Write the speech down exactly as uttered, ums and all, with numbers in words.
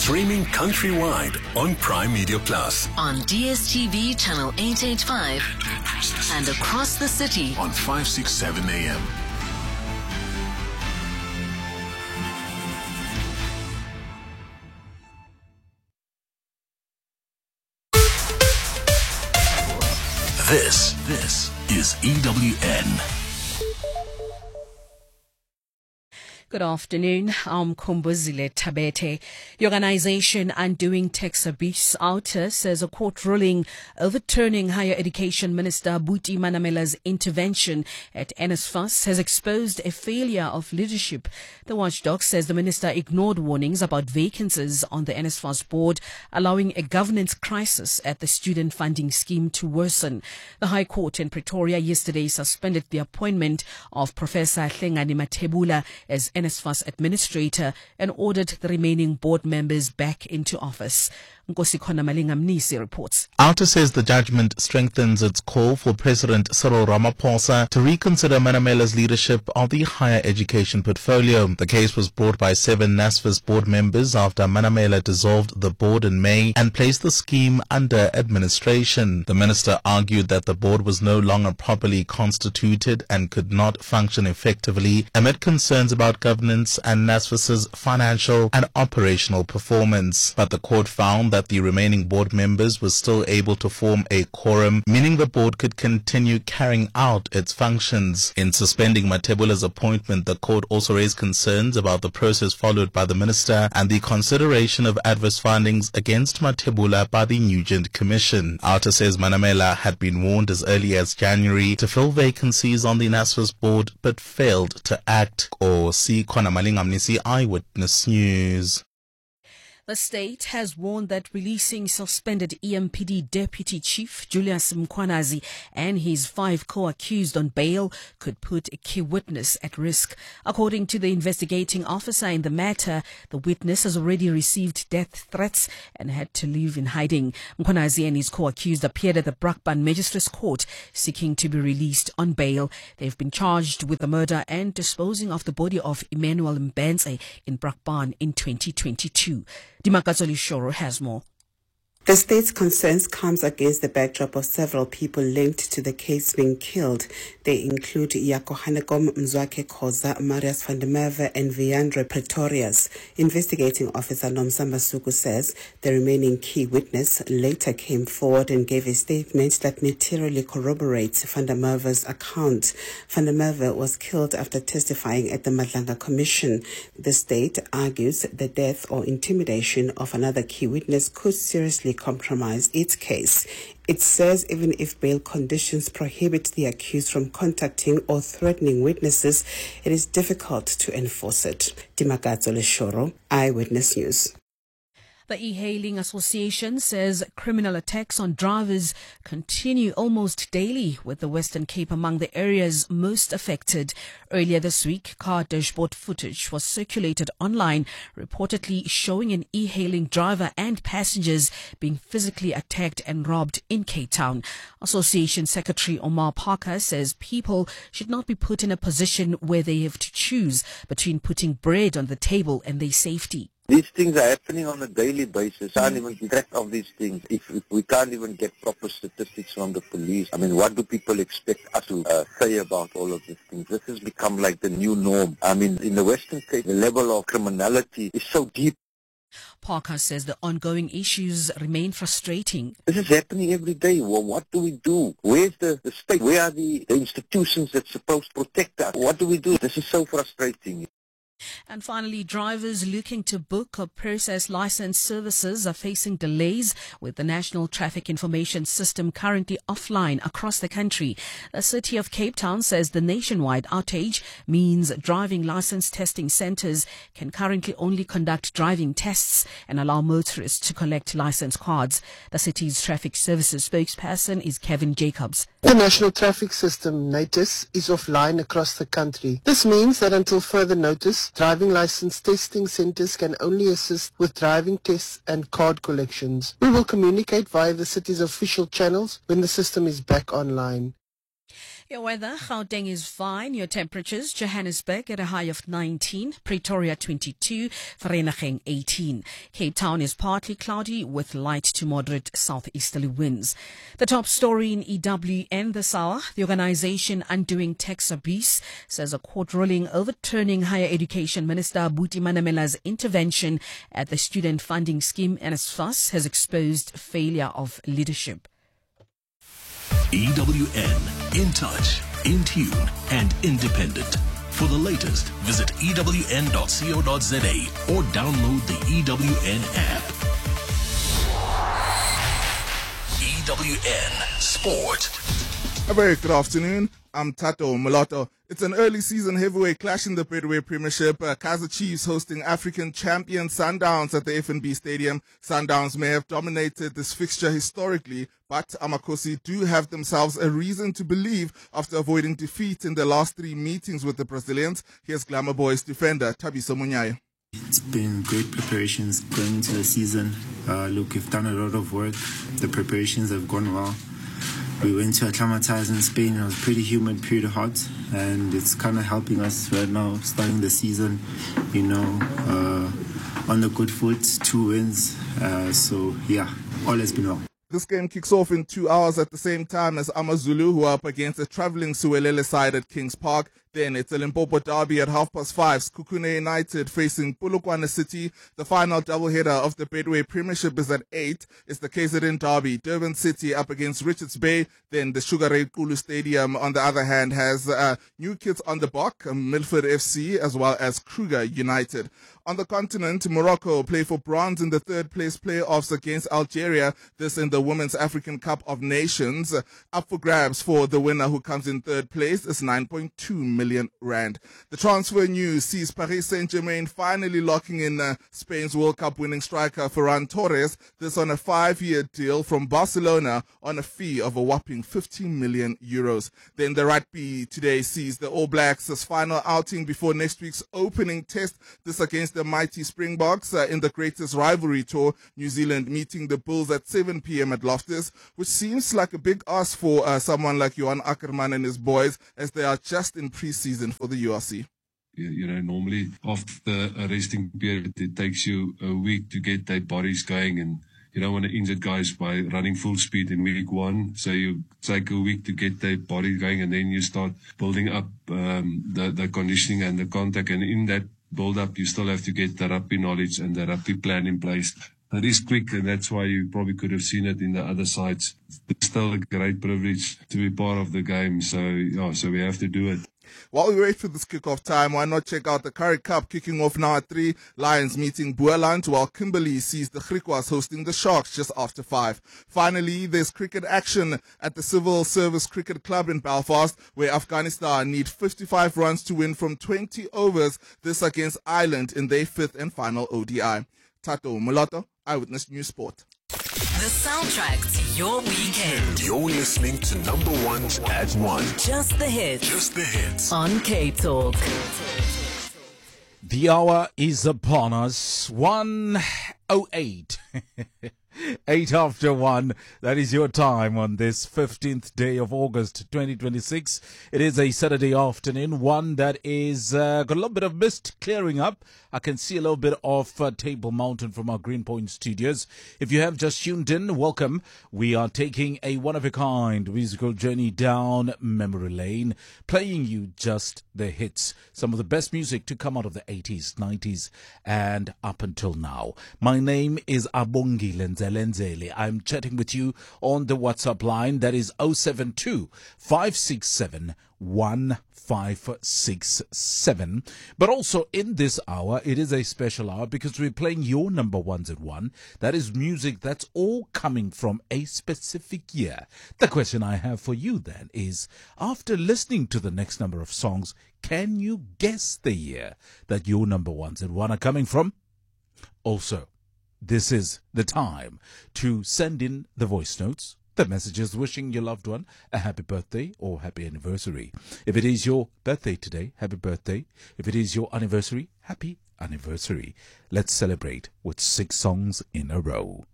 Streaming countrywide on Prime Media Plus. On D S T V channel eight eighty-five and across the city on five sixty-seven A M. This, this is E W N. Good afternoon. I'm Kumbuzile Tabete. The organization Undoing Tax Abuse Outer says a court ruling overturning Higher Education Minister Buti Manamela's intervention at NSFAS has exposed a failure of leadership. The watchdog says the minister ignored warnings about vacancies on the NSFAS board, allowing a governance crisis at the student funding scheme to worsen. The High Court in Pretoria yesterday suspended the appointment of Professor Hlengani Mathebula as NSFAS administrator and ordered the remaining board members back into office. Nkosikhona Malingamnisi reports. Outer says the judgment strengthens its call for President Cyril Ramaphosa to reconsider Manamela's leadership of the higher education portfolio. The case was brought by seven NSFAS board members after Manamela dissolved the board in May and placed the scheme under administration. The minister argued that the board was no longer properly constituted and could not function effectively amid concerns about governance and NSFAS's financial and operational performance. But the court found that the remaining board members were still able to form a quorum, meaning the board could continue carrying out its functions. In suspending Mathebula's appointment, the court also raised concerns about the process followed by the minister and the consideration of adverse findings against Mathebula by the Nugent Commission. Outer says Manamela had been warned as early as January to fill vacancies on the NSFAS board but failed to act. Or see Khona Malingamnisi, Eyewitness News. The state has warned that releasing suspended E M P D Deputy Chief Julius Mkhwanazi and his five co-accused on bail could put a key witness at risk. According to the investigating officer in the matter, the witness has already received death threats and had to live in hiding. Mkhwanazi and his co-accused appeared at the Brakpan Magistrates Court seeking to be released on bail. They've been charged with the murder and disposing of the body of Emmanuel Mbenze in Brakpan in twenty twenty-two. Dimakatsoli Shoro has more. The state's concerns comes against the backdrop of several people linked to the case being killed. They include Yako Hanekom Mzwake Khoza, Marius van der Merwe, and Viandre Pretorius. Investigating officer Nomsamba Suku says the remaining key witness later came forward and gave a statement that materially corroborates van der Merwe's account. Van der Merwe was killed after testifying at the Madlanga Commission. The state argues the death or intimidation of another key witness could seriously compromise its case. It says even if bail conditions prohibit the accused from contacting or threatening witnesses, it is difficult to enforce it. Dimakatsole Shoro, Eyewitness News. The E-Hailing Association says criminal attacks on drivers continue almost daily, with the Western Cape among the areas most affected. Earlier this week, car dashboard footage was circulated online, reportedly showing an e-hailing driver and passengers being physically attacked and robbed in Cape Town. Association Secretary Omar Parker says people should not be put in a position where they have to choose between putting bread on the table and their safety. These things are happening on a daily basis. We can't even keep track of these things. If, if we can't even get proper statistics from the police, I mean, what do people expect us to uh, say about all of these things? This has become like the new norm. I mean, in the Western Cape, the level of criminality is so deep. Parker says the ongoing issues remain frustrating. This is happening every day. Well, what do we do? Where's the, the state? Where are the, the institutions that's supposed to protect us? What do we do? This is so frustrating. And finally, drivers looking to book or process license services are facing delays with the National Traffic Information System currently offline across the country. The City of Cape Town says the nationwide outage means driving license testing centres can currently only conduct driving tests and allow motorists to collect license cards. The city's traffic services spokesperson is Kevin Jacobs. The National Traffic System, NATIS, is offline across the country. This means that until further notice, driving license testing centres can only assist with driving tests and card collections. We will communicate via the city's official channels when the system is back online. Your weather, Gauteng is fine. Your temperatures, Johannesburg at a high of nineteen, Pretoria twenty-two, Vereeniging eighteen. Cape Town is partly cloudy with light to moderate southeasterly winds. The top story in E W N this hour, the organization Undoing Tax Abuse says a court ruling overturning Higher Education Minister Buti Manamela's intervention at the student funding scheme N S F A S has exposed failure of leadership. E W N, in touch, in tune, and independent. For the latest, visit E W N dot co dot za or download the E W N app. E W N Sport. A very good afternoon. I'm Tato Mulatto. It's an early season heavyweight clash in the Betway Premiership. Uh, Kaizer Chiefs hosting African champion Sundowns at the F N B Stadium. Sundowns may have dominated this fixture historically, but Amakosi do have themselves a reason to believe after avoiding defeat in the last three meetings with the Brazilians. Here's Glamour Boys defender Thabiso Munyayo. It's been great preparations going into the season. Uh, look, we've done a lot of work. The preparations have gone well. We went to acclimatize in Spain. It was pretty humid, pretty hot, and it's kind of helping us right now, starting the season, you know, uh, on the good foot, two wins. Uh, so, yeah, all has been well. This game kicks off in two hours at the same time as AmaZulu, who are up against a travelling Suwelele side at Kings Park. Then it's a Limpopo derby at half past five. Kukune United facing Polokwane City. The final doubleheader of the Betway Premiership is at eight. It's the K Z N derby. Durban City up against Richards Bay. Then the Sugar Ray Kulu Stadium, on the other hand, has uh, new kids on the block, Milford F C as well as Kruger United. On the continent, Morocco play for bronze in the third place playoffs against Algeria. This in the Women's African Cup of Nations. Up for grabs for the winner who comes in third place is nine point two million rand. The transfer news sees Paris Saint-Germain finally locking in uh, Spain's World Cup winning striker Ferran Torres. This on a five-year deal from Barcelona on a fee of a whopping fifteen million euros. Then the rugby today sees the All Blacks' final outing before next week's opening test. This against the mighty Springboks uh, in the greatest rivalry tour. New Zealand meeting the Bulls at seven p.m. at Loftus, which seems like a big ask for uh, someone like Johan Ackerman and his boys, as they are just in pre-season for the U R C. You know, normally after a resting period, it takes you a week to get their bodies going, and you don't want to injure guys by running full speed in week one. So you take a week to get their body going, and then you start building up um, the, the conditioning and the contact. And in that build up, you still have to get the rugby knowledge and the rugby plan in place. It is quick, and that's why you probably could have seen it in the other sides. It's still a great privilege to be part of the game. So, yeah, so we have to do it. While we wait for this kickoff time, why not check out the Currie Cup kicking off now at three. Lions meeting Boeland, while Kimberley sees the Griquas hosting the Sharks just after five. Finally, there's cricket action at the Civil Service Cricket Club in Belfast, where Afghanistan need fifty-five runs to win from twenty overs. This against Ireland in their fifth and final O D I. Tato Mulatto, Eyewitness News Sport. The soundtrack to your weekend. You're listening to number ones at one. Just the hits. Just the hits. On K-Talk. The hour is upon us. one oh eight. Eight after one. That is your time on this fifteenth day of August twenty twenty-six. It is a Saturday afternoon, one that is uh, got a little bit of mist clearing up. I can see a little bit of uh, Table Mountain from our Greenpoint studios. If you have just tuned in, welcome. We are taking a one-of-a-kind musical journey down memory lane, playing you just the hits, some of the best music to come out of the eighties, nineties, and up until now. My name is Abongi Lenzele. I'm chatting with you on the WhatsApp line. That is oh seven two, five six seven, one five six seven. But also in this hour, it is a special hour because we're playing your number ones at one. That is music that's all coming from a specific year. The question I have for you then is, after listening to the next number of songs, can you guess the year that your number ones at one are coming from? Also, this is the time to send in the voice notes, the messages wishing your loved one a happy birthday or happy anniversary. If it is your birthday today, happy birthday. If it is your anniversary, happy anniversary. Let's celebrate with six songs in a row.